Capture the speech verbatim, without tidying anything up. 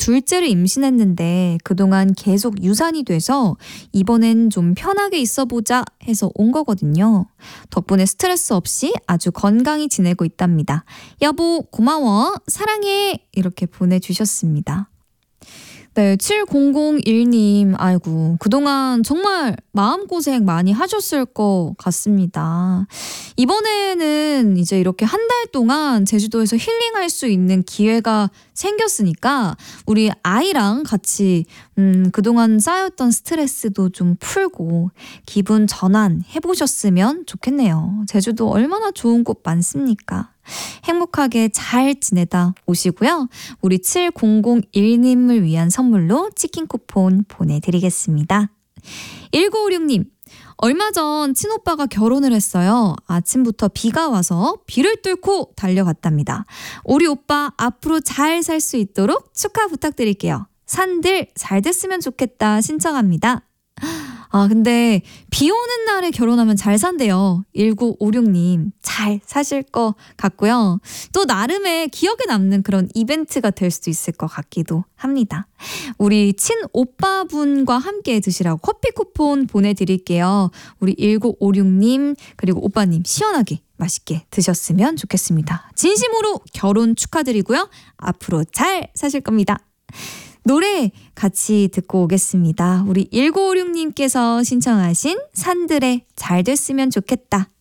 둘째를 임신했는데 그동안 계속 유산이 돼서 이번엔 좀 편하게 있어보자 해서 온 거거든요. 덕분에 스트레스 없이 아주 건강히 지내고 있답니다. 여보 고마워 사랑해 이렇게 보내주셨습니다. 네, 칠공공일 님, 아이고, 그동안 정말 마음고생 많이 하셨을 것 같습니다. 이번에는 이제 이렇게 한 달 동안 제주도에서 힐링할 수 있는 기회가 생겼으니까 우리 아이랑 같이 음, 그동안 쌓였던 스트레스도 좀 풀고 기분 전환 해보셨으면 좋겠네요. 제주도 얼마나 좋은 곳 많습니까? 행복하게 잘 지내다 오시고요. 우리 칠공공일 님을 위한 선물로 치킨 쿠폰 보내드리겠습니다. 일구오육 님, 얼마 전 친오빠가 결혼을 했어요. 아침부터 비가 와서 비를 뚫고 달려갔답니다. 우리 오빠 앞으로 잘 살 수 있도록 축하 부탁드릴게요. 산들 잘 됐으면 좋겠다 신청합니다. 아 근데 비 오는 날에 결혼하면 잘 산대요. 일구오육 님 잘 사실 것 같고요. 또 나름의 기억에 남는 그런 이벤트가 될 수도 있을 것 같기도 합니다. 우리 친오빠분과 함께 드시라고 커피 쿠폰 보내드릴게요. 우리 일구오육 님 그리고 오빠님 시원하게 맛있게 드셨으면 좋겠습니다. 진심으로 결혼 축하드리고요. 앞으로 잘 사실 겁니다. 노래 같이 듣고 오겠습니다. 우리 일구오육 님께서 신청하신 산들의 잘 됐으면 좋겠다